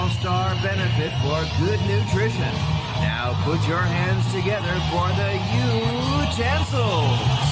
all-star benefit for good nutrition. Now put your hands together for the utensils.